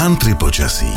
Country počasí.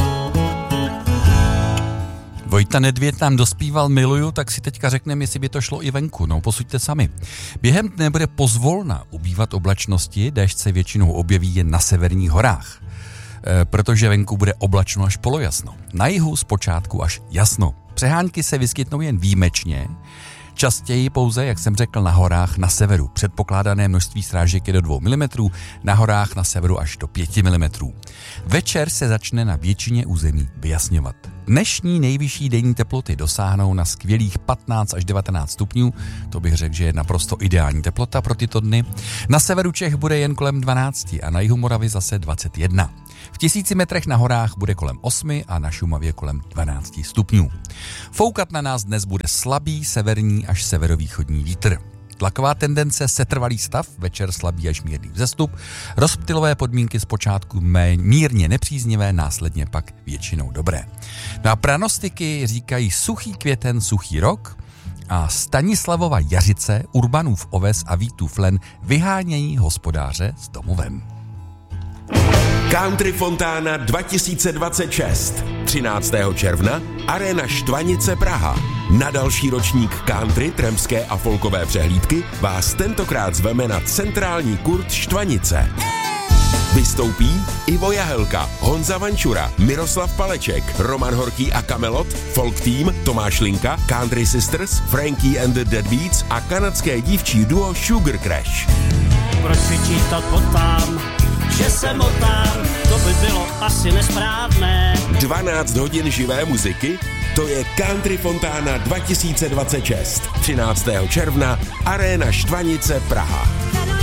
Vojta Nedvěd nám dospíval Miluju, tak si teďka řekneme, jestli by to šlo i venku. No, posuďte sami. Během dne bude pozvolna ubývat oblačnosti, déšť se většinou objeví jen na severních horách. Protože venku bude oblačno až polojasno. Na jihu zpočátku až jasno. Přehánky se vyskytnou jen výjimečně, častěji pouze, jak jsem řekl, na horách na severu. Předpokládané množství srážek je do 2 mm, na horách na severu až do 5 mm. Večer se začne na většině území vyjasňovat. Dnešní nejvyšší denní teploty dosáhnou na skvělých 15 až 19 stupňů, to bych řekl, že je naprosto ideální teplota pro tyto dny. Na severu Čech bude jen kolem 12 a na jihu Moravy zase 21. V 1000 metrech na horách bude kolem 8 a na Šumavě kolem 12 stupňů. Foukat na nás dnes bude slabý severní až severovýchodní vítr. Tlaková tendence setrvalý stav, večer slabý až mírný vzestup, rozptylové podmínky zpočátku mírně nepříznivé, následně pak většinou dobré. No a pranostiky říkají suchý květen, suchý rok a Stanislavova Jařice, Urbanův oves a Vítův len vyhánějí hospodáře s domovem. Country Fontána 2026. 13. června Arena Štvanice Praha. Na další ročník country, trampské a folkové přehlídky vás tentokrát zveme na centrální kurt Štvanice. Vystoupí Ivo Jahelka, Honza Vančura, Miroslav Paleček, Roman Horký a Kamelot, Folk Team, Tomáš Linka, Country Sisters, Frankie and the Deadbeats a kanadské dívčí duo Sugar Crash. Proč vyčítat potám, že se motám, to by bylo asi nesprávné. 12 hodin živé muziky? To je Country Fontána 2026. 13. června Arena Štvanice Praha.